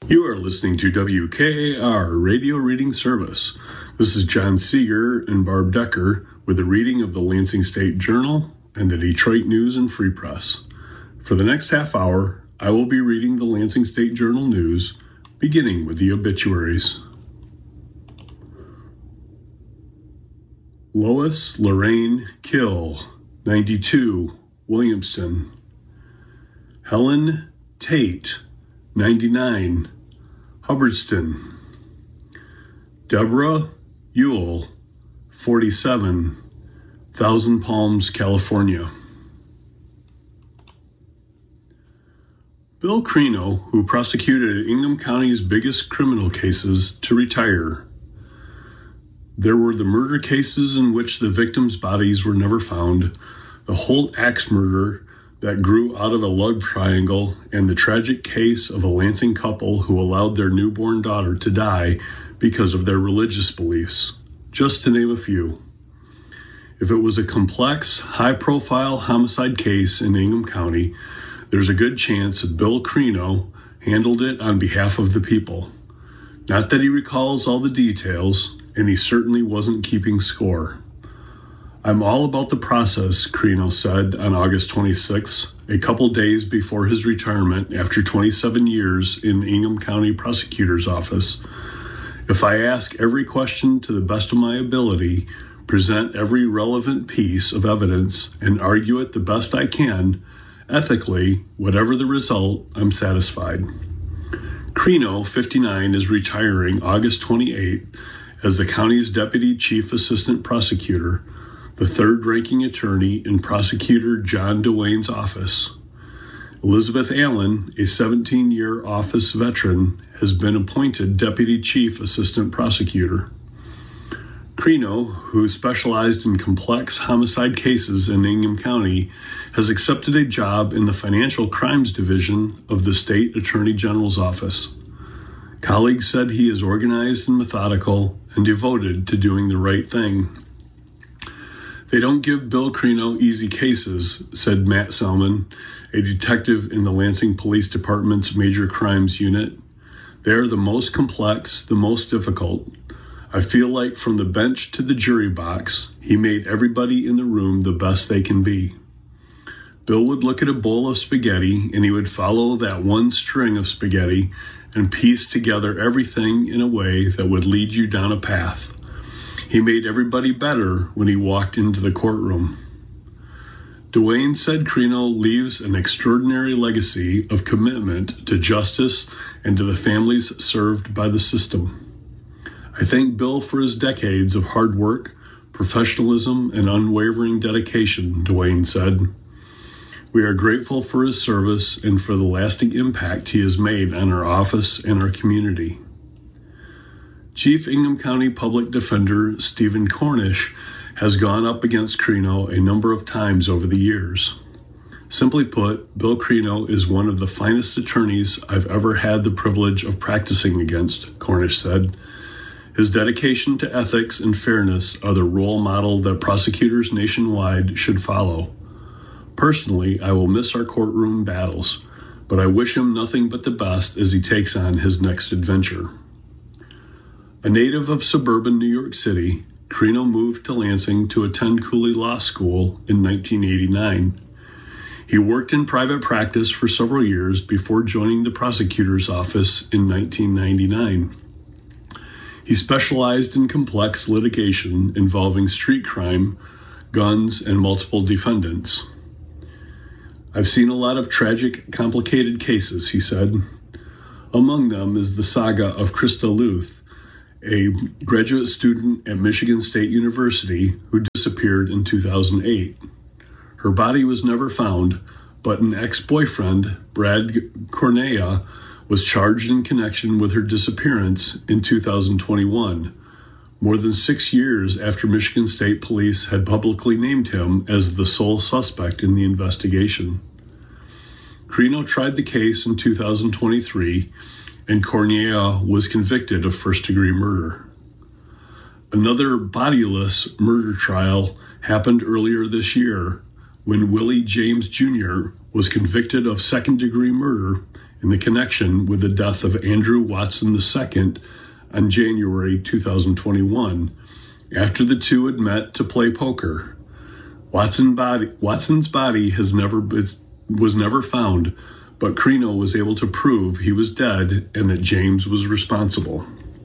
You are listening to WKAR Radio Reading Service. This is John Seeger and Barb Decker with the reading of the Lansing State Journal and the Detroit News and Free Press. For the next half hour, I will be reading the Lansing State Journal news, beginning with the obituaries. Lois Lorraine Kill, 92, Williamston. Helen Tate, 99, Hubbardston. Deborah Ewell, 47, Thousand Palms, California. Bill Creno, who prosecuted Ingham County's biggest criminal cases, to retire. There were the murder cases in which the victims' bodies were never found, the Holt axe murder that grew out of a love triangle, and the tragic case of a Lansing couple who allowed their newborn daughter to die because of their religious beliefs, just to name a few. If it was a complex, high-profile homicide case in Ingham County, there's a good chance that Bill Creno handled it on behalf of the people. Not that he recalls all the details, and he certainly wasn't keeping score. I'm all about the process, Creno said on August 26th, a couple days before his retirement after 27 years in the Ingham County Prosecutor's Office. If I ask every question to the best of my ability, present every relevant piece of evidence, and argue it the best I can, ethically, whatever the result, I'm satisfied. Creno, 59, is retiring August 28th as the county's Deputy Chief Assistant Prosecutor, the third-ranking attorney in Prosecutor John DeWayne's office. Elizabeth Allen, a 17-year office veteran, has been appointed Deputy Chief Assistant Prosecutor. Creno, who specialized in complex homicide cases in Ingham County, has accepted a job in the Financial Crimes Division of the State Attorney General's office. Colleagues said he is organized and methodical and devoted to doing the right thing. They don't give Bill Creno easy cases, said Matt Selman, a detective in the Lansing Police Department's Major Crimes Unit. They are the most complex, the most difficult. I feel like from the bench to the jury box, he made everybody in the room the best they can be. Bill would look at a bowl of spaghetti, and he would follow that one string of spaghetti and piece together everything in a way that would lead you down a path. He made everybody better when he walked into the courtroom. DeWayne said Creno leaves an extraordinary legacy of commitment to justice and to the families served by the system. I thank Bill for his decades of hard work, professionalism, and unwavering dedication, DeWayne said. We are grateful for his service and for the lasting impact he has made on our office and our community. Chief Ingham County Public Defender Stephen Cornish has gone up against Creno a number of times over the years. Simply put, Bill Creno is one of the finest attorneys I've ever had the privilege of practicing against, Cornish said. His dedication to ethics and fairness are the role model that prosecutors nationwide should follow. Personally, I will miss our courtroom battles, but I wish him nothing but the best as he takes on his next adventure. A native of suburban New York City, Creno moved to Lansing to attend Cooley Law School in 1989. He worked in private practice for several years before joining the prosecutor's office in 1999. He specialized in complex litigation involving street crime, guns, and multiple defendants. I've seen a lot of tragic, complicated cases, he said. Among them is the saga of Krista Luth, a graduate student at Michigan State University who disappeared in 2008. Her body was never found, but an ex-boyfriend, Brad Cornea, was charged in connection with her disappearance in 2021, more than 6 years after Michigan State Police had publicly named him as the sole suspect in the investigation. Creno tried the case in 2023, and Cornea was convicted of first-degree murder. Another bodiless murder trial happened earlier this year when Willie James Jr. was convicted of second-degree murder in the connection with the death of Andrew Watson II on January 2021, after the two had met to play poker. Watson's body was never found, but Crino was able to prove he was dead and that James was responsible.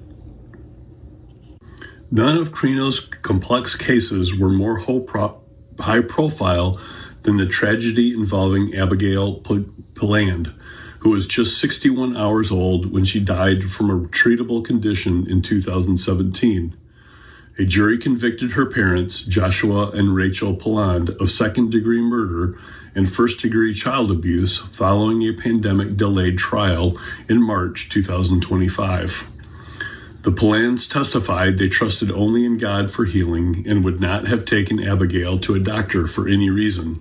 None of Crino's complex cases were more high profile than the tragedy involving Abigail Pilland, who was just 61 hours old when she died from a treatable condition in 2017. A jury convicted her parents, Joshua and Rachel Pilland, of second-degree murder and first-degree child abuse following a pandemic-delayed trial in March 2025. The Pillands testified they trusted only in God for healing and would not have taken Abigail to a doctor for any reason.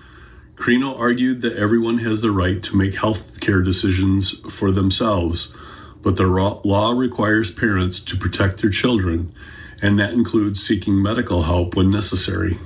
Crino argued that everyone has the right to make health care decisions for themselves, but the law requires parents to protect their children, and that includes seeking medical help when necessary.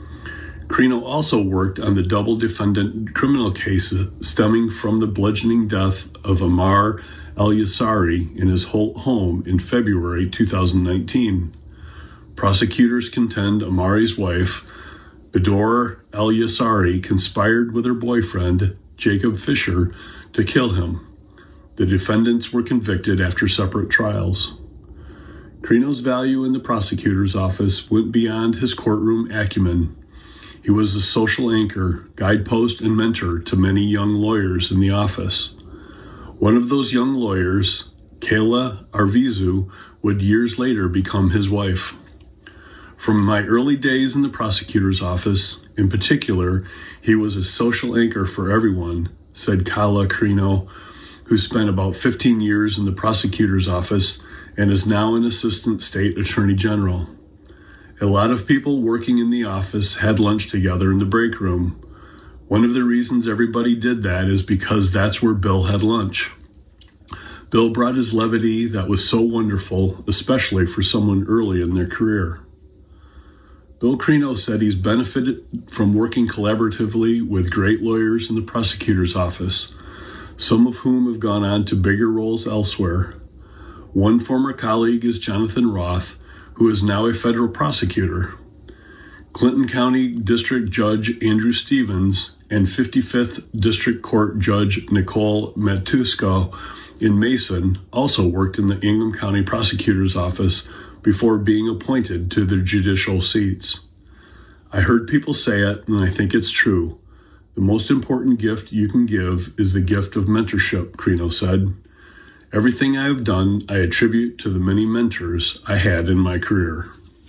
Crino also worked on the double defendant criminal case stemming from the bludgeoning death of Ammar al-Yassari in his home in February 2019. Prosecutors contend Ammari's wife, Bedor al-Yassari, conspired with her boyfriend, Jacob Fisher, to kill him. The defendants were convicted after separate trials. Crino's value in the prosecutor's office went beyond his courtroom acumen. He was a social anchor, guidepost, and mentor to many young lawyers in the office. One of those young lawyers, Kayla Arvizu, would years later become his wife. From my early days in the prosecutor's office, in particular, he was a social anchor for everyone, said Kayla Crino, who spent about 15 years in the prosecutor's office and is now an assistant state attorney general. A lot of people working in the office had lunch together in the break room. One of the reasons everybody did that is because that's where Bill had lunch. Bill brought his levity that was so wonderful, especially for someone early in their career. Bill Crino said he's benefited from working collaboratively with great lawyers in the prosecutor's office, some of whom have gone on to bigger roles elsewhere. One former colleague is Jonathan Roth, who is now a federal prosecutor. Clinton County District Judge Andrew Stevens and 55th District Court Judge Nicole Matusko in Mason also worked in the Ingham County Prosecutor's Office before being appointed to their judicial seats. I heard people say it, and I think it's true. The most important gift you can give is the gift of mentorship, Crino said. Everything I have done, I attribute to the many mentors I had in my career.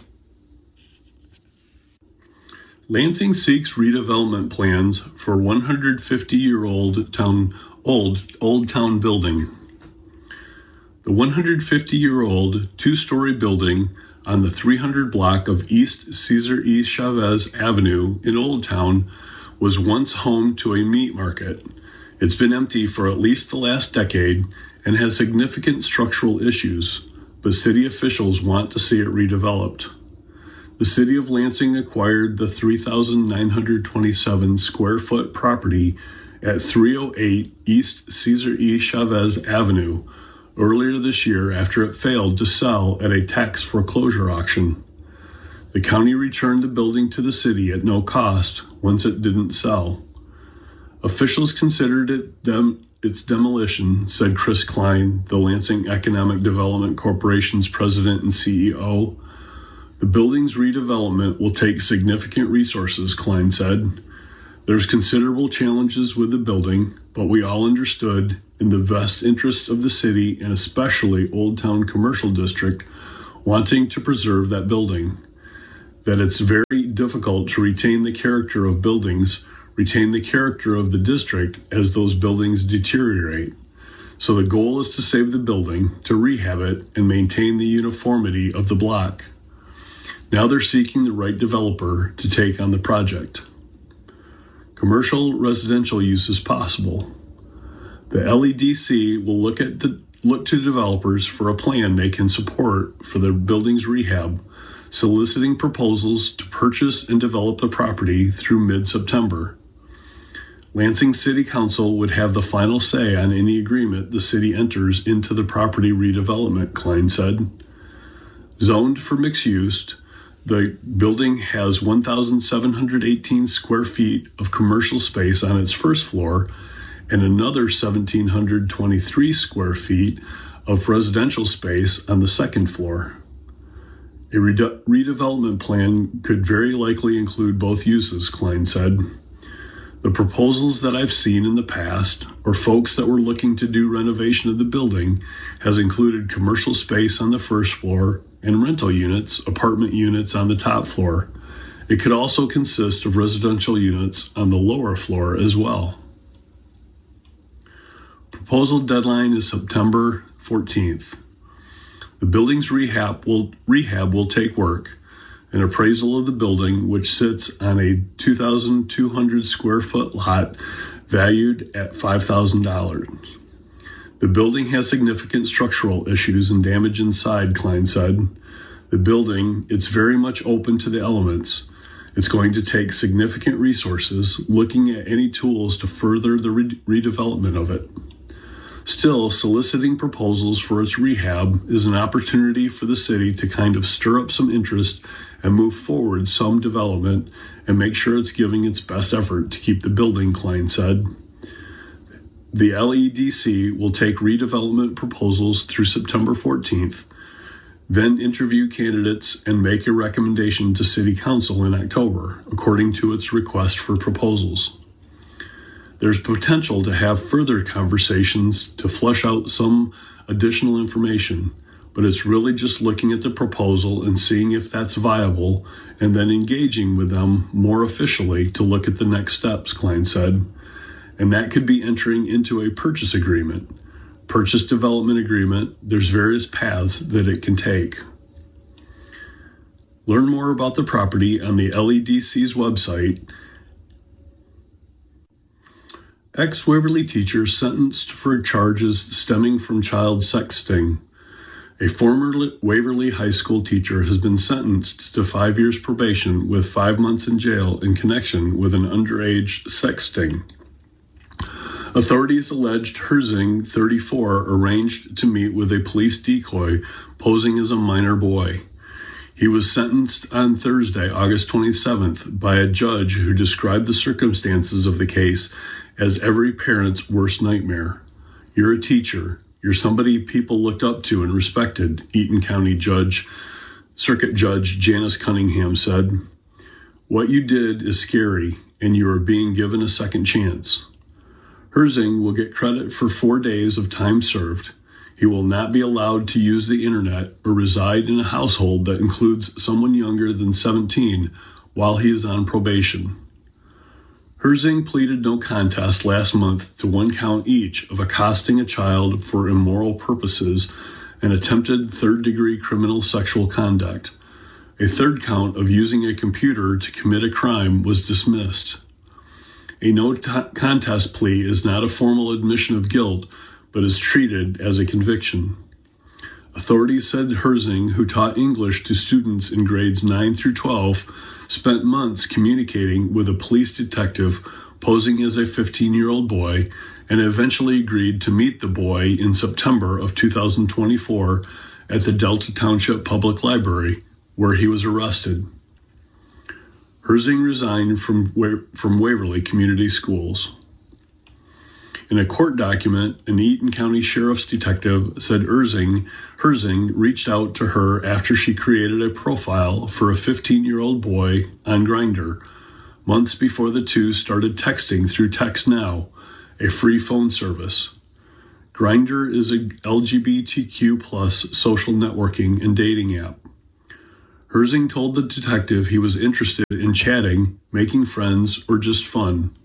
Lansing seeks redevelopment plans for 150-year-old Old Town building. The 150-year-old two-story building on the 300 block of East Cesar E. Chavez Avenue in Old Town was once home to a meat market. It's been empty for at least the last decade and has significant structural issues, but city officials want to see it redeveloped. The city of Lansing acquired the 3,927 square foot property at 308 East Cesar E. Chavez Avenue earlier this year after it failed to sell at a tax foreclosure auction. The county returned the building to the city at no cost once it didn't sell. Officials considered its demolition, said Chris Klein, the Lansing Economic Development Corporation's president and CEO. The building's redevelopment will take significant resources, Klein said. There's considerable challenges with the building, but we all understood, in the best interests of the city and especially Old Town Commercial District, wanting to preserve that building, that it's very difficult to retain the character of buildings, retain the character of the district as those buildings deteriorate. So the goal is to save the building, to rehab it, and maintain the uniformity of the block. Now they're seeking the right developer to take on the project. Commercial residential use is possible. The LEDC will look to developers for a plan they can support for the building's rehab, soliciting proposals to purchase and develop the property through mid-September. Lansing City Council would have the final say on any agreement the city enters into the property redevelopment, Klein said. Zoned for mixed use, the building has 1,718 square feet of commercial space on its first floor and another 1,723 square feet of residential space on the second floor. A redevelopment plan could very likely include both uses, Klein said. The proposals that I've seen in the past, or folks that were looking to do renovation of the building, has included commercial space on the first floor and rental units, apartment units on the top floor. It could also consist of residential units on the lower floor as well. Proposal deadline is September 14th. The building's rehab will take work. An appraisal of the building, which sits on a 2,200 square foot lot valued at $5,000. The building has significant structural issues and damage inside, Klein said. The building, it's very much open to the elements. It's going to take significant resources, looking at any tools to further the redevelopment of it. Still, soliciting proposals for its rehab is an opportunity for the city to kind of stir up some interest and move forward some development and make sure it's giving its best effort to keep the building, Klein said. The LEDC will take redevelopment proposals through September 14th, then interview candidates and make a recommendation to City Council in October, according to its request for proposals. There's potential to have further conversations to flesh out some additional information, but it's really just looking at the proposal and seeing if that's viable and then engaging with them more officially to look at the next steps, Klein said. And that could be entering into a purchase agreement, purchase development agreement. There's various paths that it can take. Learn more about the property on the LEDC's website. Ex-Waverly teacher sentenced for charges stemming from child sexting. A former Waverly High School teacher has been sentenced to 5 years probation with 5 months in jail in connection with an underage sexting. Authorities alleged Herzing, 34, arranged to meet with a police decoy posing as a minor boy. He was sentenced on Thursday, August 27th, by a judge who described the circumstances of the case as every parent's worst nightmare. You're a teacher. You're somebody people looked up to and respected, Eaton County Circuit Judge Janice Cunningham said. What you did is scary, and you are being given a second chance. Herzing will get credit for 4 days of time served. He will not be allowed to use the internet or reside in a household that includes someone younger than 17 while he is on probation. Herzing pleaded no contest last month to 1 count each of accosting a child for immoral purposes and attempted third-degree criminal sexual conduct. A third count of using a computer to commit a crime was dismissed. A no-contest plea is not a formal admission of guilt, but is treated as a conviction. Authorities said Herzing, who taught English to students in grades 9 through 12, spent months communicating with a police detective posing as a 15-year-old boy and eventually agreed to meet the boy in September of 2024 at the Delta Township Public Library, where he was arrested. Herzing resigned from Waverly Community Schools. In a court document, an Eaton County Sheriff's detective said Herzing reached out to her after she created a profile for a 15-year-old boy on Grindr, months before the two started texting through TextNow, a free phone service. Grindr is a LGBTQ+ social networking and dating app. Herzing told the detective he was interested in chatting, making friends, or just fun.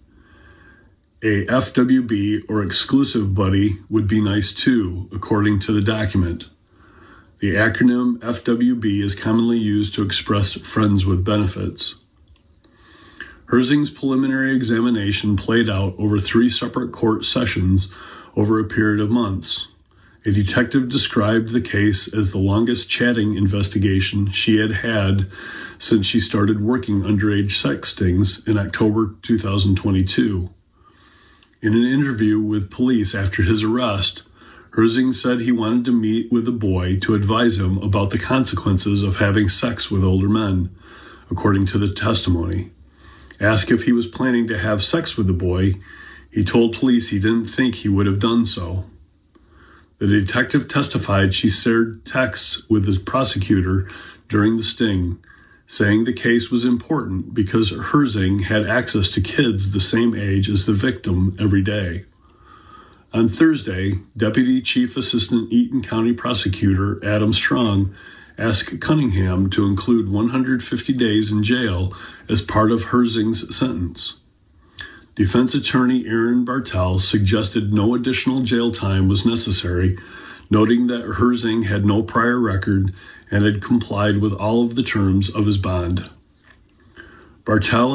A FWB or exclusive buddy would be nice too, according to the document. The acronym FWB is commonly used to express friends with benefits. Herzing's preliminary examination played out over 3 separate court sessions over a period of months. A detective described the case as the longest chatting investigation she had had since she started working underage sextings in October 2022. In an interview with police after his arrest, Herzing said he wanted to meet with the boy to advise him about the consequences of having sex with older men, according to the testimony. Asked if he was planning to have sex with the boy, he told police he didn't think he would have done so. The detective testified she shared texts with the prosecutor during the sting, saying the case was important because Herzing had access to kids the same age as the victim every day. On Thursday, Deputy Chief Assistant Eaton County Prosecutor Adam Strong asked Cunningham to include 150 days in jail as part of Herzing's sentence. Defense attorney Aaron Bartel suggested no additional jail time was necessary, noting that Herzing had no prior record and had complied with all of the terms of his bond. Bartel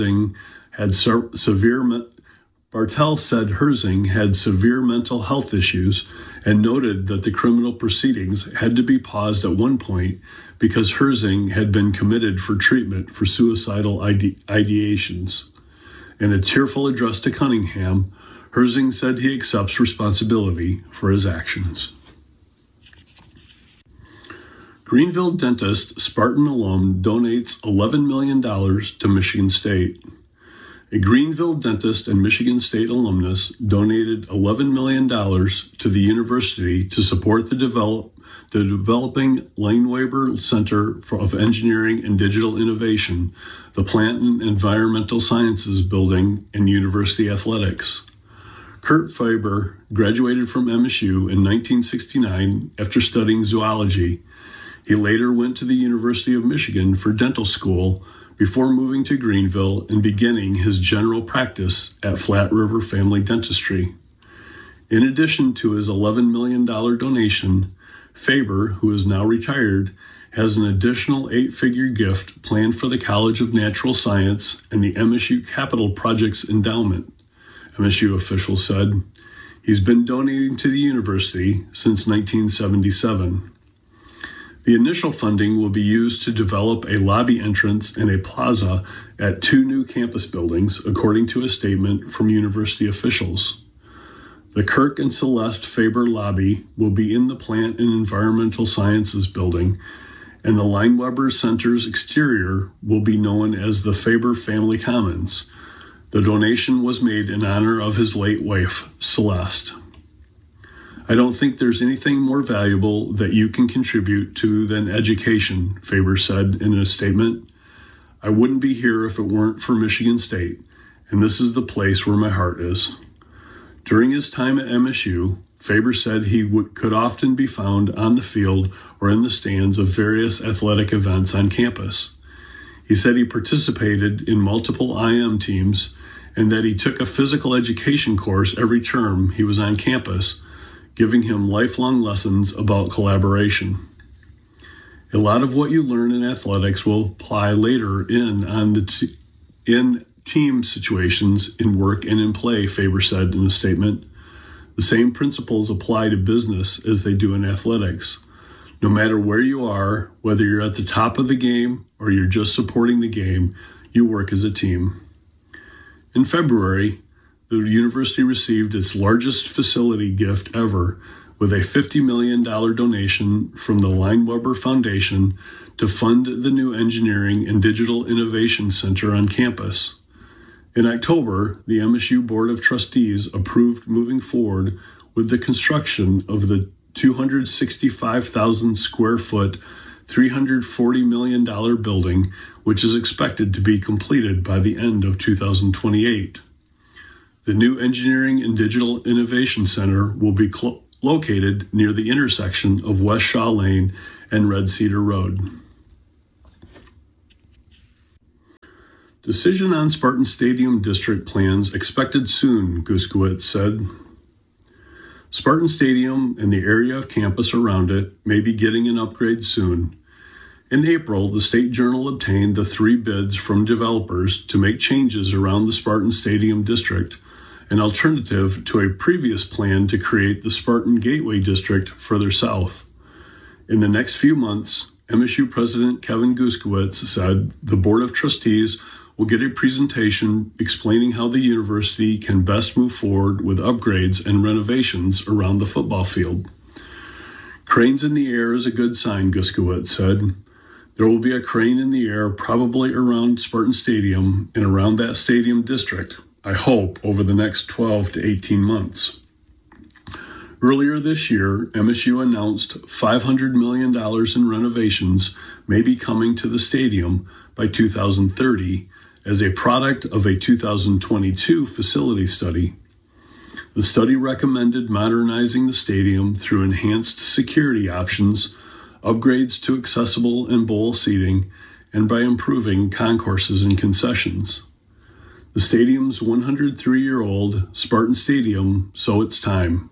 said Herzing had severe mental health issues and noted that the criminal proceedings had to be paused at one point because Herzing had been committed for treatment for suicidal ideations. In a tearful address to Cunningham, Herzing said he accepts responsibility for his actions. Greenville dentist Spartan alum donates $11 million to Michigan State. A Greenville dentist and Michigan State alumnus donated $11 million to the university to support the developing Lineweber Center of Engineering and Digital Innovation, the Plant and Environmental Sciences Building, and university athletics. Kurt Faber graduated from MSU in 1969 after studying zoology. He later went to the University of Michigan for dental school before moving to Greenville and beginning his general practice at Flat River Family Dentistry. In addition to his $11 million donation, Faber, who is now retired, has an additional 8-figure gift planned for the College of Natural Science and the MSU Capital Projects Endowment, MSU officials said. He's been donating to the university since 1977. The initial funding will be used to develop a lobby entrance and a plaza at 2 new campus buildings, according to a statement from university officials. The Kirk and Celeste Faber lobby will be in the Plant and Environmental Sciences building, and the Lineweber Center's exterior will be known as the Faber Family Commons. The donation was made in honor of his late wife, Celeste. I don't think there's anything more valuable that you can contribute to than education, Faber said in a statement. I wouldn't be here if it weren't for Michigan State, and this is the place where my heart is. During his time at MSU, Faber said he could often be found on the field or in the stands of various athletic events on campus. He said he participated in multiple IM teams and that he took a physical education course every term he was on campus, giving him lifelong lessons about collaboration. A lot of what you learn in athletics will apply later in team situations in work and in play, Faber said in a statement. The same principles apply to business as they do in athletics. No matter where you are, whether you're at the top of the game or you're just supporting the game, you work as a team. In February, the university received its largest facility gift ever with a $50 million donation from the Lineweber Foundation to fund the new Engineering and Digital Innovation Center on campus. In October, the MSU Board of Trustees approved moving forward with the construction of the 265,000 square foot, $340 million building, which is expected to be completed by the end of 2028. The new Engineering and Digital Innovation Center will be located near the intersection of West Shaw Lane and Red Cedar Road. Decision on Spartan Stadium district plans expected soon, Guskiewicz said. Spartan Stadium and the area of campus around it may be getting an upgrade soon. In April, the State Journal obtained the 3 bids from developers to make changes around the Spartan Stadium district, an alternative to a previous plan to create the Spartan Gateway District further south. In the next few months, MSU President Kevin Guskiewicz said the Board of Trustees will get a presentation explaining how the university can best move forward with upgrades and renovations around the football field. Cranes in the air is a good sign, Guskiewicz said. There will be a crane in the air probably around Spartan Stadium and around that stadium district, I hope, over the next 12 to 18 months. Earlier this year, MSU announced $500 million in renovations may be coming to the stadium by 2030 as a product of a 2022 facility study. The study recommended modernizing the stadium through enhanced security options, upgrades to accessible and bowl seating, and by improving concourses and concessions. The stadium's 103-year-old Spartan Stadium, so it's time.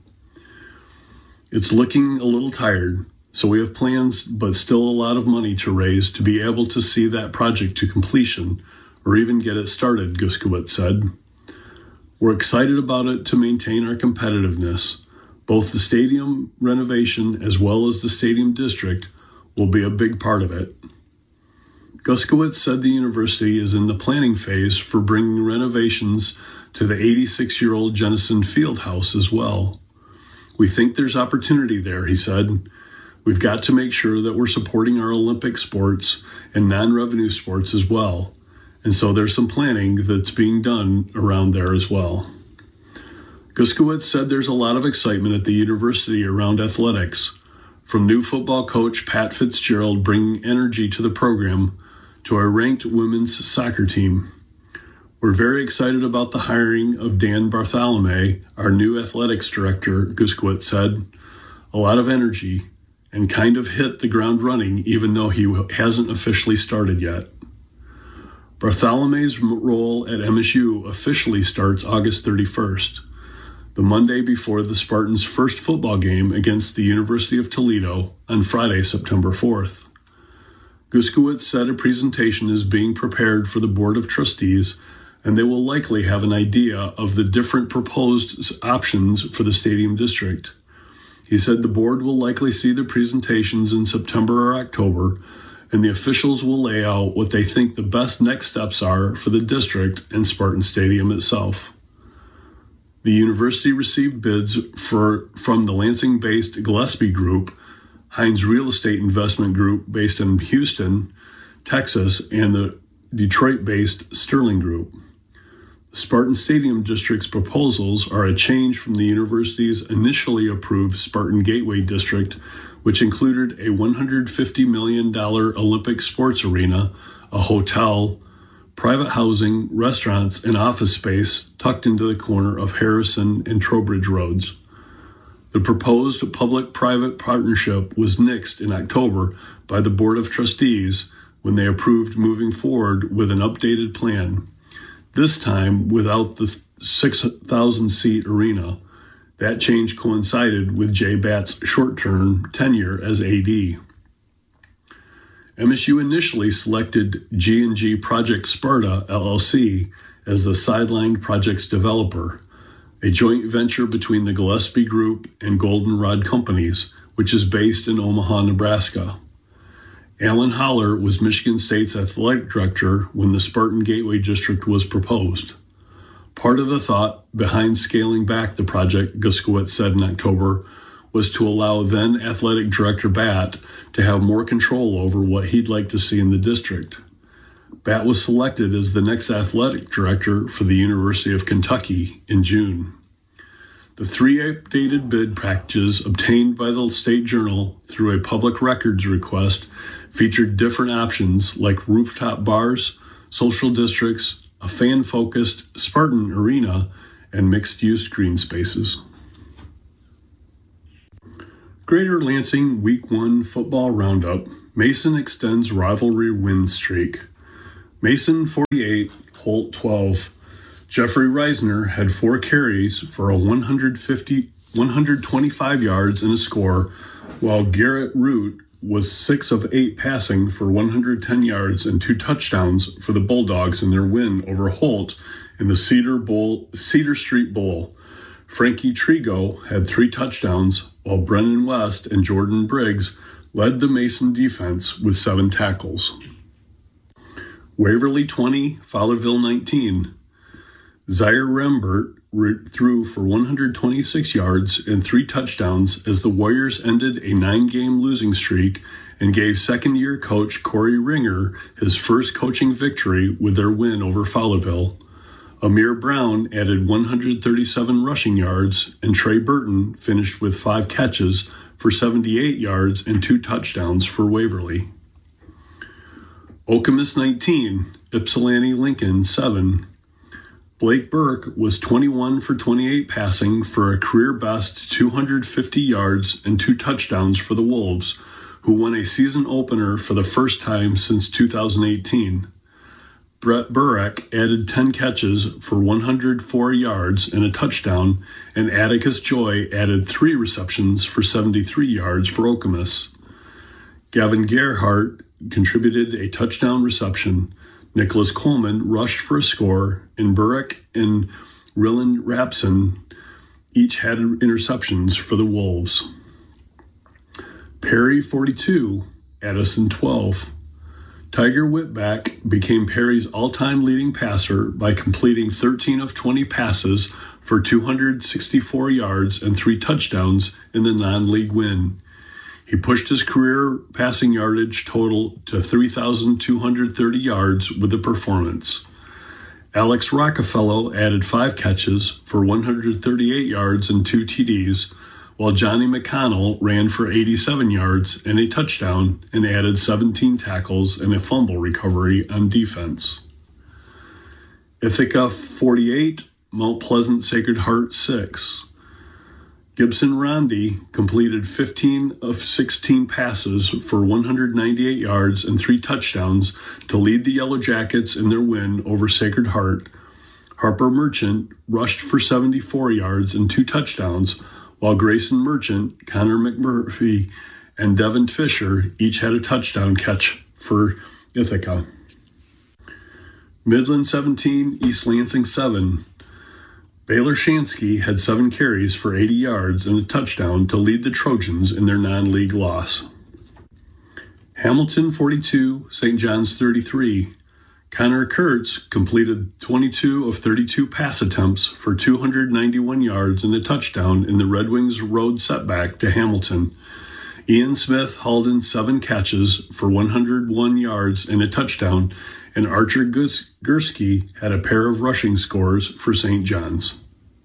It's looking a little tired, so we have plans, but still a lot of money to raise to be able to see that project to completion, or even get it started, Guskiewicz said. We're excited about it to maintain our competitiveness. Both the stadium renovation as well as the stadium district will be a big part of it. Guskiewicz said the university is in the planning phase for bringing renovations to the 86-year-old Jennison Fieldhouse as well. We think there's opportunity there, he said. We've got to make sure that we're supporting our Olympic sports and non-revenue sports as well. And so there's some planning that's being done around there as well. Guskiewicz said there's a lot of excitement at the university around athletics, from new football coach Pat Fitzgerald bringing energy to the program to our ranked women's soccer team. We're very excited about the hiring of Dan Bartholomew, our new athletics director, Guskiewicz said. A lot of energy and kind of hit the ground running even though he hasn't officially started yet. Bartholomew's role at MSU officially starts August 31st, the Monday before the Spartans' first football game against the University of Toledo on Friday, September 4th. Guskiewicz said a presentation is being prepared for the Board of Trustees, and they will likely have an idea of the different proposed options for the stadium district. He said the board will likely see the presentations in September or October, and the officials will lay out what they think the best next steps are for the district and Spartan Stadium itself. The university received bids from the Lansing-based Gillespie Group, Hines Real Estate Investment Group based in Houston, Texas, and the Detroit-based Sterling Group. The Spartan Stadium District's proposals are a change from the university's initially approved Spartan Gateway District, which included a $150 million Olympic sports arena, a hotel, private housing, restaurants, and office space tucked into the corner of Harrison and Trowbridge Roads. The proposed public-private partnership was nixed in October by the Board of Trustees when they approved moving forward with an updated plan, this time without the 6,000-seat arena. That change coincided with Jay Batt's short-term tenure as AD. MSU initially selected G&G Project Sparta, LLC, as the sidelined project's developer, a joint venture between the Gillespie Group and Goldenrod Companies, which is based in Omaha, Nebraska. Alan Holler was Michigan State's athletic director when the Spartan Gateway District was proposed. Part of the thought behind scaling back the project, Guskiewicz said in October, was to allow then athletic director Batt to have more control over what he'd like to see in the district. Batt was selected as the next athletic director for the University of Kentucky in June. The three updated bid packages obtained by the State Journal through a public records request featured different options like rooftop bars, social districts, a fan-focused Spartan arena, and mixed-use green spaces. Greater Lansing Week 1 Football Roundup. Mason extends rivalry win streak. Mason 48, Holt 12. Jeffrey Reisner had 4 carries for a 125 yards and a score, while Garrett Root was 6 of 8 passing for 110 yards and 2 touchdowns for the Bulldogs in their win over Holt in the Cedar Street Bowl. Frankie Trigo had 3 touchdowns, while Brennan West and Jordan Briggs led the Mason defense with 7 tackles. Waverly 20, Fowlerville 19. Zaire Rembert threw for 126 yards and 3 touchdowns as the Warriors ended a 9-game losing streak and gave second-year coach Corey Ringer his first coaching victory with their win over Fowlerville. Amir Brown added 137 rushing yards, and Trey Burton finished with 5 catches for 78 yards and 2 touchdowns for Waverly. Okemos 19, Ypsilanti Lincoln 7. Blake Burke was 21 for 28 passing for a career-best 250 yards and 2 touchdowns for the Wolves, who won a season opener for the first time since 2018. Brett Burek added 10 catches for 104 yards and a touchdown, and Atticus Joy added 3 receptions for 73 yards for Okemos. Gavin Gerhardt contributed a touchdown reception. Nicholas Coleman rushed for a score, and Burek and Ryland Rapson each had interceptions for the Wolves. Perry 42, Addison 12. Tiger Whitback became Perry's all-time leading passer by completing 13 of 20 passes for 264 yards and 3 touchdowns in the non-league win. He pushed his career passing yardage total to 3,230 yards with the performance. Alex Rockefeller added 5 catches for 138 yards and 2 TDs, while Johnny McConnell ran for 87 yards and a touchdown and added 17 tackles and a fumble recovery on defense. Ithaca 48, Mount Pleasant Sacred Heart 6. Gibson Rondi completed 15 of 16 passes for 198 yards and 3 touchdowns to lead the Yellow Jackets in their win over Sacred Heart. Harper Merchant rushed for 74 yards and 2 touchdowns, while Grayson Merchant, Connor McMurphy, and Devin Fisher each had a touchdown catch for Ithaca. Midland 17, East Lansing 7. Baylor Shansky had 7 carries for 80 yards and a touchdown to lead the Trojans in their non-league loss. Hamilton 42, St. John's 33. Connor Kurtz completed 22 of 32 pass attempts for 291 yards and a touchdown in the Red Wings road setback to Hamilton. Ian Smith hauled in 7 catches for 101 yards and a touchdown, and Archer Gursky had a pair of rushing scores for St. John's.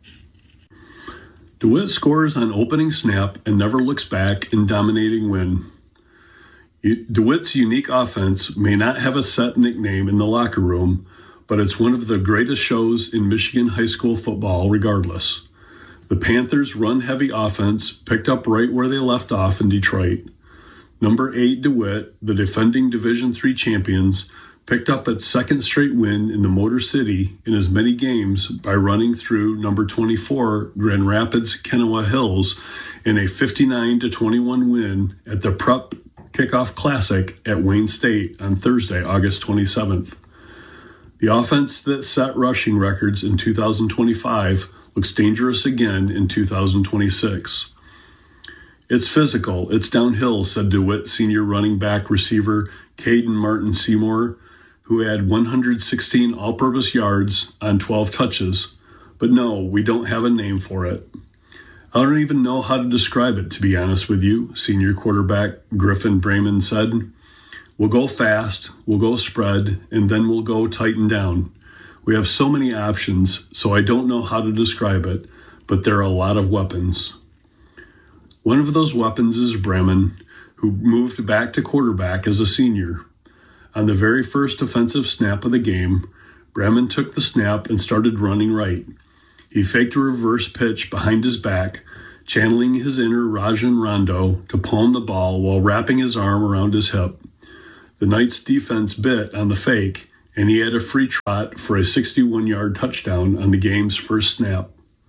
DeWitt scores on opening snap and never looks back in dominating win. DeWitt's unique offense may not have a set nickname in the locker room, but it's one of the greatest shows in Michigan high school football regardless. The Panthers' run-heavy offense picked up right where they left off in Detroit. Number 8 DeWitt, the defending Division III champions, picked up its second straight win in the Motor City in as many games by running through number 24 Grand Rapids Kenowa Hills in a 59-21 win at the Prep Kickoff Classic at Wayne State on Thursday, August 27th. The offense that set rushing records in 2025 looks dangerous again in 2026. It's physical, it's downhill, said DeWitt senior running back receiver Caden Martin Seymour, who had 116 all-purpose yards on 12 touches. But no, we don't have a name for it. I don't even know how to describe it, to be honest with you, senior quarterback Griffin Brayman said. We'll go fast, we'll go spread, and then we'll go tighten down. We have so many options, so I don't know how to describe it, but there are a lot of weapons. One of those weapons is Bremen, who moved back to quarterback as a senior. On the very first offensive snap of the game, Bremen took the snap and started running right. He faked a reverse pitch behind his back, channeling his inner Rajon Rondo to palm the ball while wrapping his arm around his hip. The Knights' defense bit on the fake, and he had a free trot for a 61-yard touchdown on the game's first snap.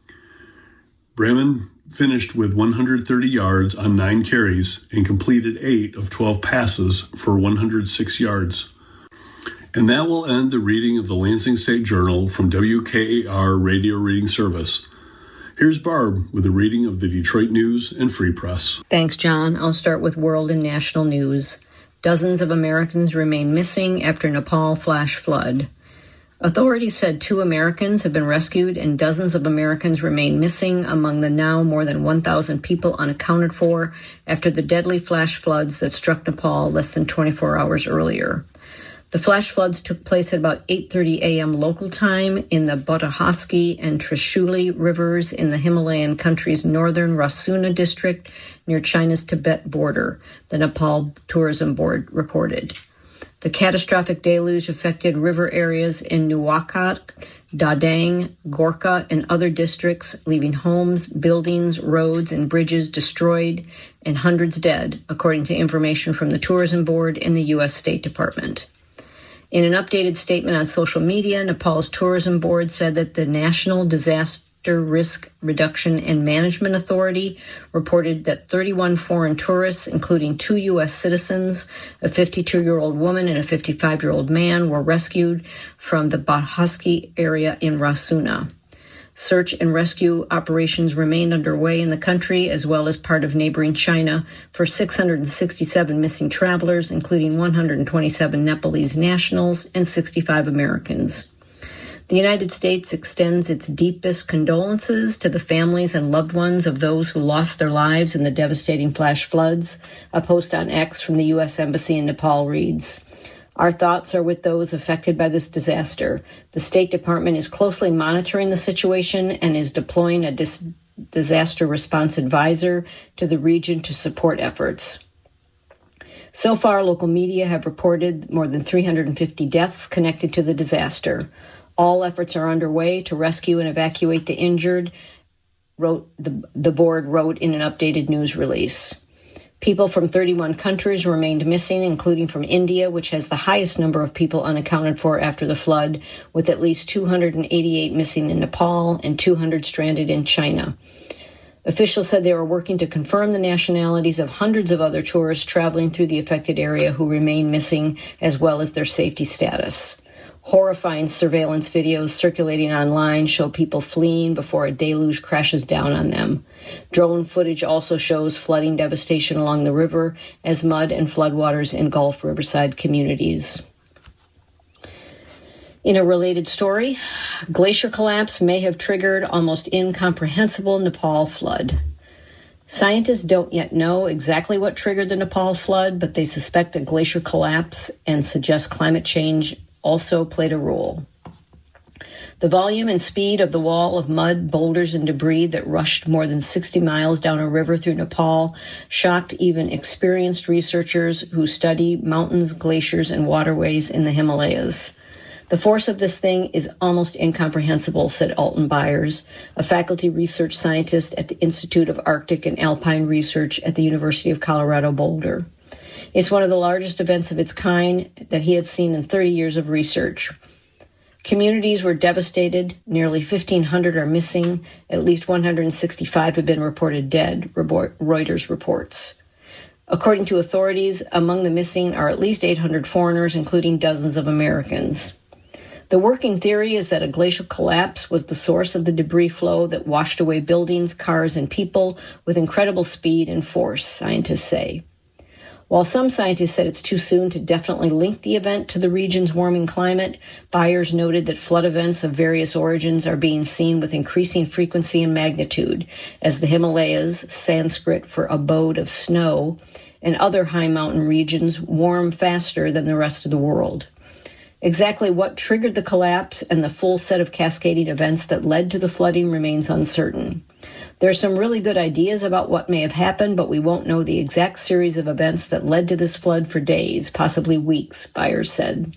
Bremen finished with 130 yards on 9 carries and completed 8 of 12 passes for 106 yards. And that will end the reading of the Lansing State Journal from WKAR Radio Reading Service. Here's Barb with a reading of the Detroit News and Free Press. Thanks, John. I'll start with world and national news. Dozens of Americans remain missing after Nepal flash flood. Authorities said 2 Americans have been rescued and dozens of Americans remain missing among the now more than 1,000 people unaccounted for after the deadly flash floods that struck Nepal less than 24 hours earlier. The flash floods took place at about 8:30 a.m. local time in the Botahasky and Trishuli rivers in the Himalayan country's northern Rasuna district near China's Tibet border, the Nepal Tourism Board reported. The catastrophic deluge affected river areas in Nuwakot, Dadang, Gorkha, and other districts, leaving homes, buildings, roads, and bridges destroyed and hundreds dead, according to information from the Tourism Board and the U.S. State Department. In an updated statement on social media, Nepal's Tourism Board said that the National Disaster Risk Reduction and Management Authority reported that 31 foreign tourists, including 2 U.S. citizens, a 52-year-old woman and a 55-year-old man, were rescued from the Botahasky area in Rasuna. Search and rescue operations remained underway in the country as well as part of neighboring China for 667 missing travelers, including 127 Nepalese nationals and 65 Americans. The United States extends its deepest condolences to the families and loved ones of those who lost their lives in the devastating flash floods. A post on X from the U.S. Embassy in Nepal reads, "Our thoughts are with those affected by this disaster. The State Department is closely monitoring the situation and is deploying a disaster response advisor to the region to support efforts." So far, local media have reported more than 350 deaths connected to the disaster. All efforts are underway to rescue and evacuate the injured, the board wrote in an updated news release. People from 31 countries remained missing, including from India, which has the highest number of people unaccounted for after the flood, with at least 288 missing in Nepal and 200 stranded in China. Officials said they were working to confirm the nationalities of hundreds of other tourists traveling through the affected area who remain missing, as well as their safety status. Horrifying surveillance videos circulating online show people fleeing before a deluge crashes down on them. Drone footage also shows flooding devastation along the river as mud and floodwaters engulf riverside communities. In a related story, glacier collapse may have triggered almost incomprehensible Nepal flood. Scientists don't yet know exactly what triggered the Nepal flood, but they suspect a glacier collapse and suggest climate change also played a role. The volume and speed of the wall of mud, boulders, and debris that rushed more than 60 miles down a river through Nepal shocked even experienced researchers who study mountains, glaciers, and waterways in the Himalayas. The force of this thing is almost incomprehensible, said Alton Byers, a faculty research scientist at the Institute of Arctic and Alpine Research at the University of Colorado Boulder. It's one of the largest events of its kind that he had seen in 30 years of research. Communities were devastated. Nearly 1,500 are missing. At least 165 have been reported dead, Reuters reports. According to authorities, among the missing are at least 800 foreigners, including dozens of Americans. The working theory is that a glacial collapse was the source of the debris flow that washed away buildings, cars, and people with incredible speed and force, scientists say. While some scientists said it's too soon to definitely link the event to the region's warming climate, Byers noted that flood events of various origins are being seen with increasing frequency and magnitude as the Himalayas, Sanskrit for abode of snow, and other high mountain regions warm faster than the rest of the world. Exactly what triggered the collapse and the full set of cascading events that led to the flooding remains uncertain. There's some really good ideas about what may have happened, but we won't know the exact series of events that led to this flood for days, possibly weeks, Byers said.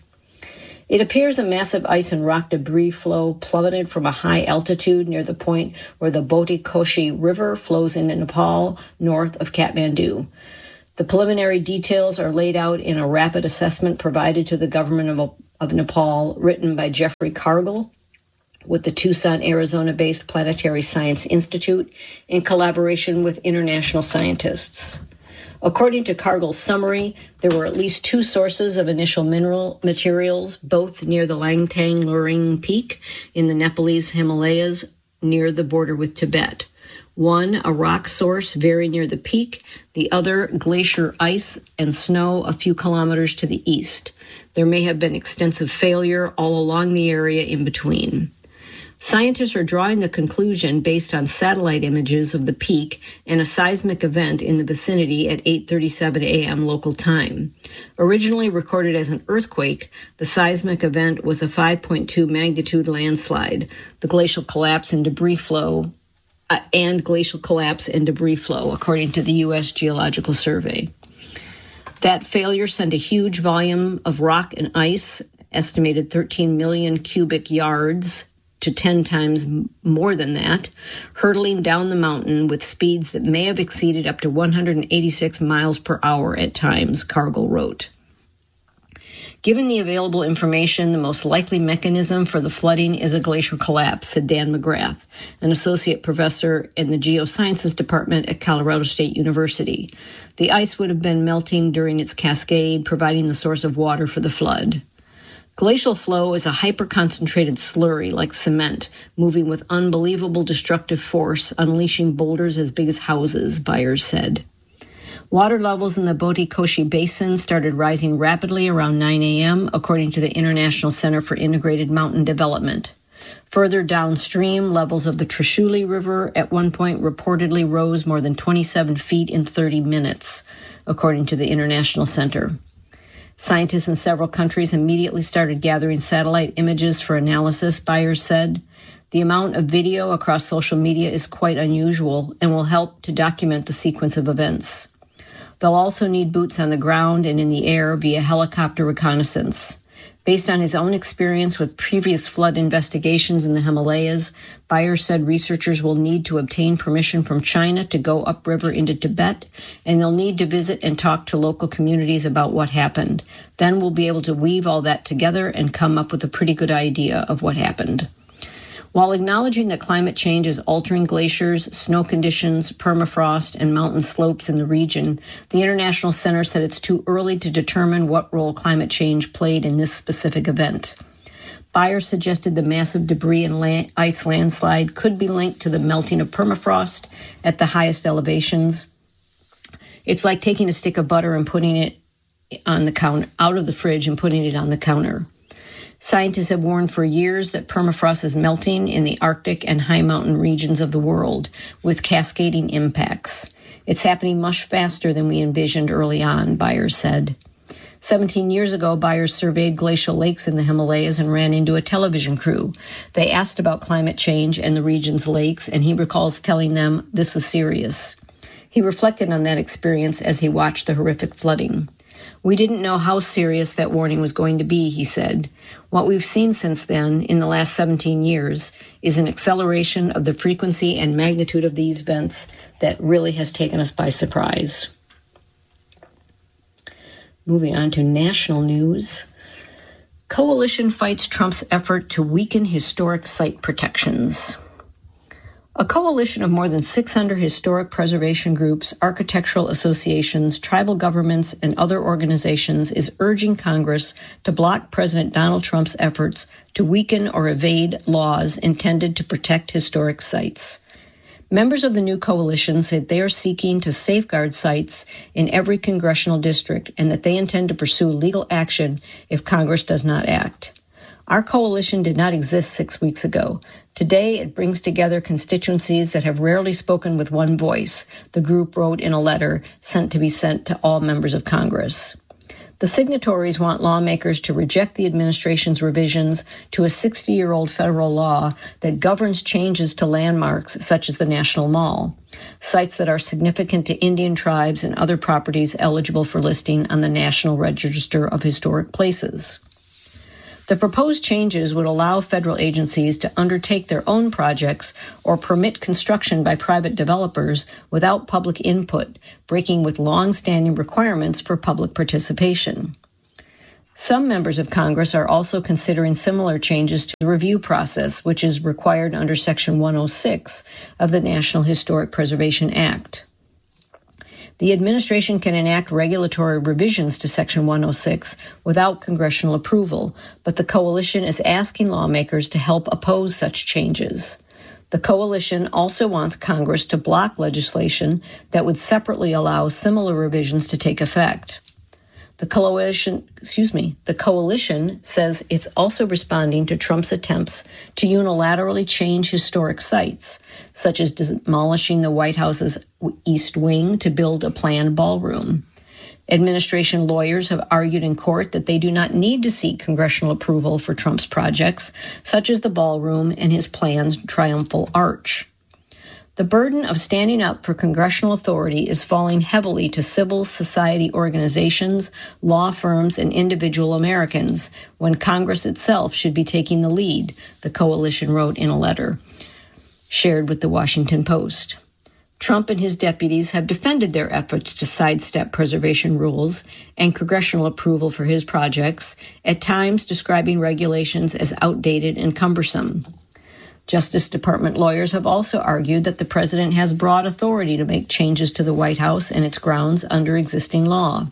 It appears a massive ice and rock debris flow plummeted from a high altitude near the point where the Boti Koshi River flows into Nepal, north of Kathmandu. The preliminary details are laid out in a rapid assessment provided to the government of Nepal, written by Jeffrey Cargill, with the Tucson, Arizona-based Planetary Science Institute in collaboration with international scientists. According to Cargill's summary, there were at least 2 sources of initial mineral materials, both near the Langtang Luring Peak in the Nepalese Himalayas near the border with Tibet. One, a rock source very near the peak, the other, glacier ice and snow a few kilometers to the east. There may have been extensive failure all along the area in between. Scientists are drawing the conclusion based on satellite images of the peak and a seismic event in the vicinity at 8:37 a.m. local time. Originally recorded as an earthquake, the seismic event was a 5.2 magnitude landslide. The glacial collapse and debris flow, according to the U.S. Geological Survey. That failure sent a huge volume of rock and ice, estimated 13 million cubic yards, to 10 times more than that, hurtling down the mountain with speeds that may have exceeded up to 186 miles per hour at times, Cargill wrote. Given the available information, the most likely mechanism for the flooding is a glacial collapse, said Dan McGrath, an associate professor in the geosciences department at Colorado State University. The ice would have been melting during its cascade, providing the source of water for the flood. Glacial flow is a hyper-concentrated slurry like cement, moving with unbelievable destructive force, unleashing boulders as big as houses, Byers said. Water levels in the Botti-Koshi Basin started rising rapidly around 9 a.m., according to the International Center for Integrated Mountain Development. Further downstream, levels of the Trishuli River at one point reportedly rose more than 27 feet in 30 minutes, according to the International Center. Scientists in several countries immediately started gathering satellite images for analysis, Byers said. The amount of video across social media is quite unusual and will help to document the sequence of events. They'll also need boots on the ground and in the air via helicopter reconnaissance. Based on his own experience with previous flood investigations in the Himalayas, Byers said researchers will need to obtain permission from China to go upriver into Tibet, and they'll need to visit and talk to local communities about what happened. Then we'll be able to weave all that together and come up with a pretty good idea of what happened. While acknowledging that climate change is altering glaciers, snow conditions, permafrost, and mountain slopes in the region, the International Center said it's too early to determine what role climate change played in this specific event. Byers suggested the massive debris and ice landslide could be linked to the melting of permafrost at the highest elevations. It's like taking a stick of butter and putting it on the counter, out of the fridge and putting it on the counter. Scientists have warned for years that permafrost is melting in the Arctic and high mountain regions of the world, with cascading impacts. It's happening much faster than we envisioned early on, Byers said. 17 years ago, Byers surveyed glacial lakes in the Himalayas and ran into a television crew. They asked about climate change and the region's lakes, and he recalls telling them, "This is serious." He reflected on that experience as he watched the horrific flooding. "We didn't know how serious that warning was going to be," he said. "What we've seen since then, in the last 17 years, is an acceleration of the frequency and magnitude of these events that really has taken us by surprise." Moving on to national news. Coalition fights Trump's effort to weaken historic site protections. A coalition of more than 600 historic preservation groups, architectural associations, tribal governments, and other organizations is urging Congress to block President Donald Trump's efforts to weaken or evade laws intended to protect historic sites. Members of the new coalition said they are seeking to safeguard sites in every congressional district and that they intend to pursue legal action if Congress does not act. Our coalition did not exist 6 weeks ago. Today, it brings together constituencies that have rarely spoken with one voice, the group wrote in a letter sent to all members of Congress. The signatories want lawmakers to reject the administration's revisions to a 60-year-old federal law that governs changes to landmarks such as the National Mall, sites that are significant to Indian tribes and other properties eligible for listing on the National Register of Historic Places. The proposed changes would allow federal agencies to undertake their own projects or permit construction by private developers without public input, breaking with long-standing requirements for public participation. Some members of Congress are also considering similar changes to the review process, which is required under Section 106 of the National Historic Preservation Act. The administration can enact regulatory revisions to Section 106 without congressional approval, but the coalition is asking lawmakers to help oppose such changes. The coalition also wants Congress to block legislation that would separately allow similar revisions to take effect. The coalition says it's also responding to Trump's attempts to unilaterally change historic sites, such as demolishing the White House's East Wing to build a planned ballroom. Administration lawyers have argued in court that they do not need to seek congressional approval for Trump's projects, such as the ballroom and his planned triumphal arch. The burden of standing up for congressional authority is falling heavily to civil society organizations, law firms, and individual Americans, when Congress itself should be taking the lead, the coalition wrote in a letter shared with the Washington Post. Trump and his deputies have defended their efforts to sidestep preservation rules and congressional approval for his projects, at times describing regulations as outdated and cumbersome. Justice Department lawyers have also argued that the president has broad authority to make changes to the White House and its grounds under existing law.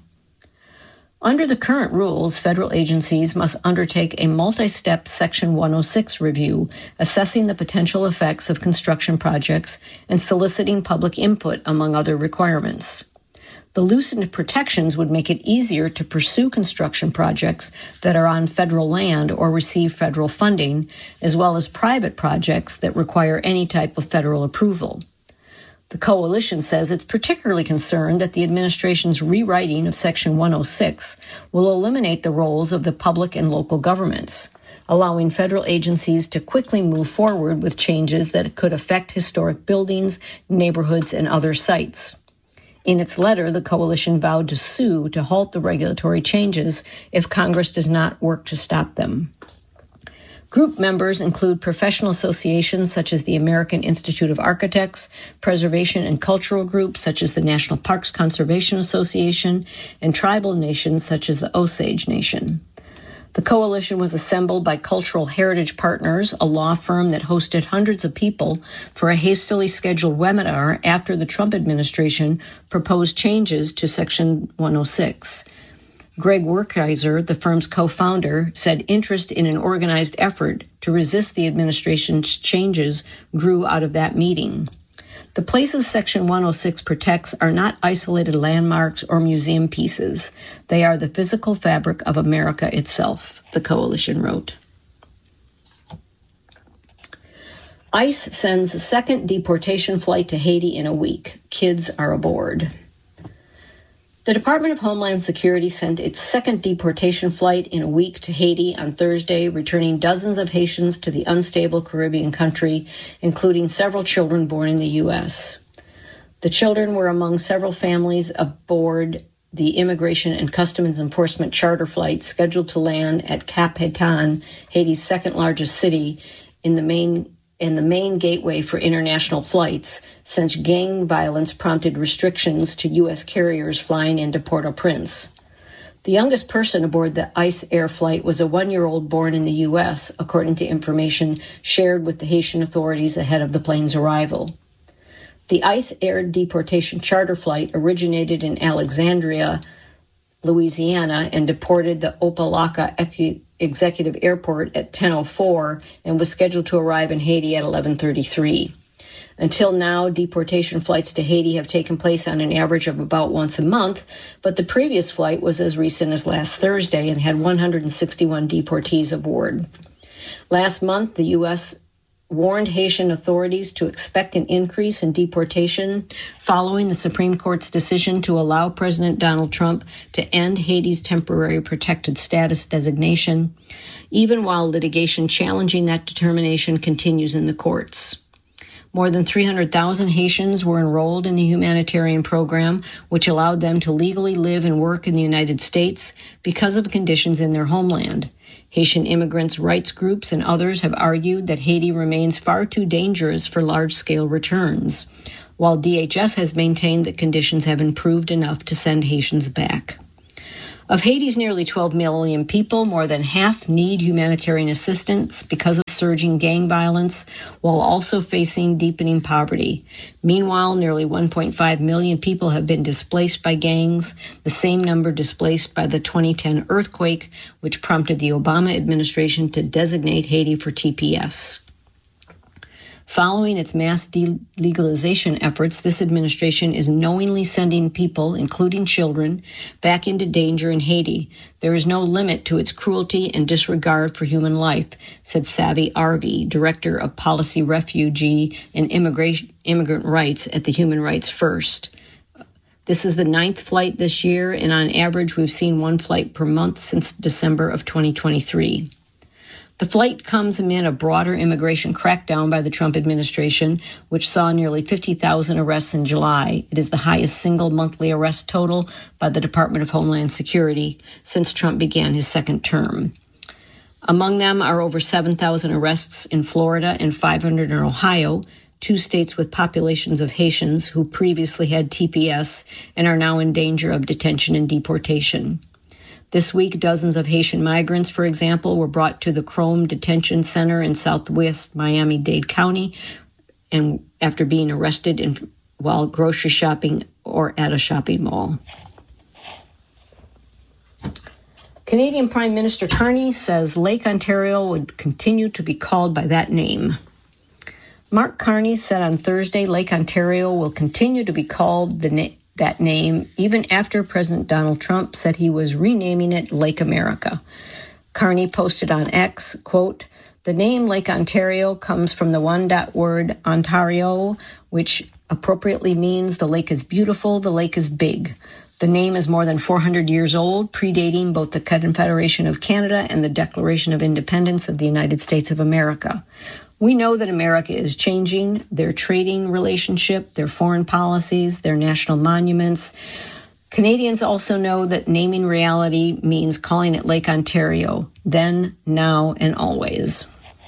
Under the current rules, federal agencies must undertake a multi-step Section 106 review, assessing the potential effects of construction projects and soliciting public input, among other requirements. The loosened protections would make it easier to pursue construction projects that are on federal land or receive federal funding, as well as private projects that require any type of federal approval. The coalition says it's particularly concerned that the administration's rewriting of Section 106 will eliminate the roles of the public and local governments, allowing federal agencies to quickly move forward with changes that could affect historic buildings, neighborhoods, and other sites. In its letter, the coalition vowed to sue to halt the regulatory changes if Congress does not work to stop them. Group members include professional associations such as the American Institute of Architects, preservation and cultural groups such as the National Parks Conservation Association, and tribal nations such as the Osage Nation. The coalition was assembled by Cultural Heritage Partners, a law firm that hosted hundreds of people for a hastily scheduled webinar after the Trump administration proposed changes to Section 106. Greg Werkheiser, the firm's co-founder, said interest in an organized effort to resist the administration's changes grew out of that meeting. The places Section 106 protects are not isolated landmarks or museum pieces. They are the physical fabric of America itself, the coalition wrote. ICE sends a second deportation flight to Haiti in a week. Kids are aboard. The Department of Homeland Security sent its second deportation flight in a week to Haiti on Thursday, returning dozens of Haitians to the unstable Caribbean country, including several children born in the U.S. The children were among several families aboard the Immigration and Customs Enforcement charter flight scheduled to land at Cap Haïtien, Haiti's second largest city, in the main gateway for international flights, since gang violence prompted restrictions to U.S. carriers flying into Port-au-Prince. The youngest person aboard the ICE air flight was a 1-year-old born in the U.S., according to information shared with the Haitian authorities ahead of the plane's arrival. The ICE air deportation charter flight originated in Alexandria, Louisiana, and deported the Opa-locka Executive Airport at 10:04 and was scheduled to arrive in Haiti at 11:33. Until now, deportation flights to Haiti have taken place on an average of about once a month, but the previous flight was as recent as last Thursday and had 161 deportees aboard. Last month, the U.S. warned Haitian authorities to expect an increase in deportation following the Supreme Court's decision to allow President Donald Trump to end Haiti's temporary protected status designation, even while litigation challenging that determination continues in the courts. More than 300,000 Haitians were enrolled in the humanitarian program, which allowed them to legally live and work in the United States because of conditions in their homeland. Haitian immigrants' rights groups and others have argued that Haiti remains far too dangerous for large-scale returns, while DHS has maintained that conditions have improved enough to send Haitians back. Of Haiti's nearly 12 million people, more than half need humanitarian assistance because of surging gang violence, while also facing deepening poverty. Meanwhile, nearly 1.5 million people have been displaced by gangs, the same number displaced by the 2010 earthquake, which prompted the Obama administration to designate Haiti for TPS. Following its mass delegalization efforts, this administration is knowingly sending people, including children, back into danger in Haiti. There is no limit to its cruelty and disregard for human life, said Savi Arbi, Director of Policy, Refugee, and Immigrant Rights at the Human Rights First. This is the 9th flight this year, and on average, we've seen 1 flight per month since December of 2023. The flight comes amid a broader immigration crackdown by the Trump administration, which saw nearly 50,000 arrests in July. It is the highest single monthly arrest total by the Department of Homeland Security since Trump began his second term. Among them are over 7,000 arrests in Florida and 500 in Ohio, 2 states with populations of Haitians who previously had TPS and are now in danger of detention and deportation. This week, dozens of Haitian migrants, for example, were brought to the Chrome Detention Center in southwest Miami-Dade County and after being arrested while grocery shopping or at a shopping mall. Canadian Prime Minister Carney says Lake Ontario would continue to be called by that name. Mark Carney said on Thursday Lake Ontario will continue to be called that name even after President Donald Trump said he was renaming it Lake America. Carney posted on X, quote, "The name Lake Ontario comes from the one-dot word Ontario, which appropriately means the lake is beautiful, the lake is big. The name is more than 400 years old, predating both the Confederation of Canada and the Declaration of Independence of the United States of America. We know that America is changing their trading relationship, their foreign policies, their national monuments. Canadians also know that naming reality means calling it Lake Ontario, then, now, and always."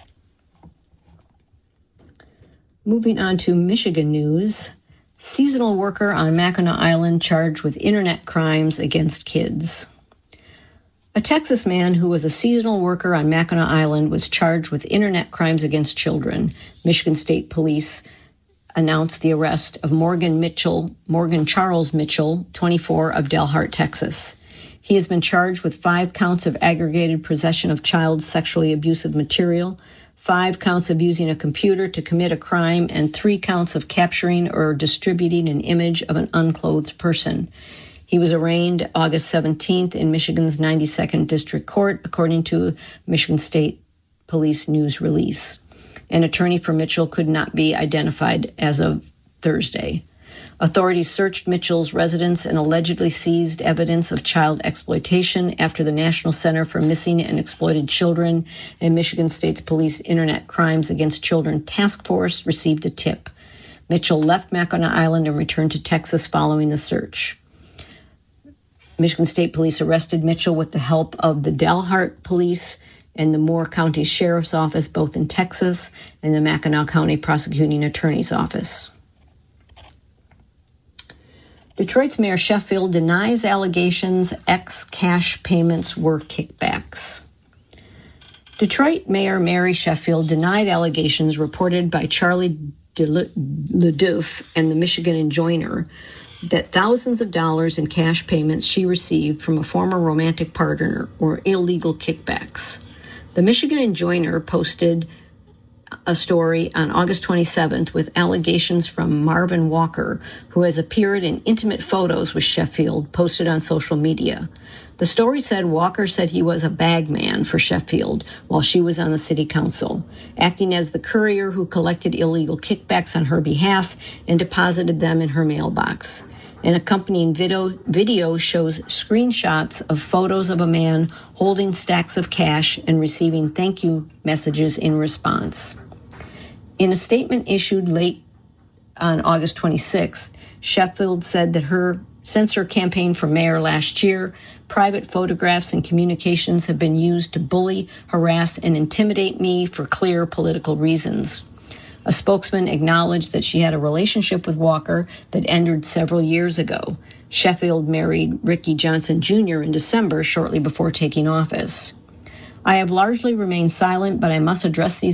Moving on to Michigan news. Seasonal worker on Mackinac Island charged with internet crimes against kids. A Texas man who was a seasonal worker on Mackinac Island was charged with internet crimes against children. Michigan State Police announced the arrest of Morgan Charles Mitchell, 24, of Dalhart, Texas. He has been charged with 5 counts of aggregated possession of child sexually abusive material, 5 counts of using a computer to commit a crime, and 3 counts of capturing or distributing an image of an unclothed person. He was arraigned August 17th in Michigan's 92nd District Court, according to Michigan State Police news release. An attorney for Mitchell could not be identified as of Thursday. Authorities searched Mitchell's residence and allegedly seized evidence of child exploitation after the National Center for Missing and Exploited Children and Michigan State's Police Internet Crimes Against Children Task Force received a tip. Mitchell left Mackinac Island and returned to Texas following the search. Michigan State Police arrested Mitchell with the help of the Dalhart Police and the Moore County Sheriff's Office, both in Texas, and the Mackinac County Prosecuting Attorney's Office. Detroit's Mayor Sheffield denies allegations cash payments were kickbacks. Detroit Mayor Mary Sheffield denied allegations reported by Charlie LeDouf and the Michigan Enjoiner that thousands of dollars in cash payments she received from a former romantic partner were illegal kickbacks. The Michigan Enjoiner posted a story on August 27th with allegations from Marvin Walker, who has appeared in intimate photos with Sheffield posted on social media. The story said Walker said he was a bag man for Sheffield while she was on the city council, acting as the courier who collected illegal kickbacks on her behalf and deposited them in her mailbox. An accompanying video shows screenshots of photos of a man holding stacks of cash and receiving thank you messages in response. In a statement issued late on August 26th, Sheffield said that since her campaign for mayor last year, private photographs and communications have been used to bully, harass, and intimidate me for clear political reasons. A spokesman acknowledged that she had a relationship with Walker that ended several years ago. Sheffield married Ricky Johnson Jr. in December, shortly before taking office. I have largely remained silent, but I must address these